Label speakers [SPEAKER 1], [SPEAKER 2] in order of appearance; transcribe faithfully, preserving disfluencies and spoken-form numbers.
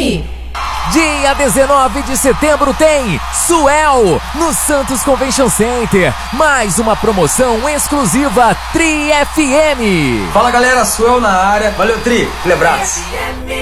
[SPEAKER 1] M.
[SPEAKER 2] Dia dezenove de setembro tem Suel no Santos Convention Center. Mais uma promoção exclusiva Tri F M.
[SPEAKER 3] Fala galera, Suel na área. Valeu, Tri. Aquele abraço.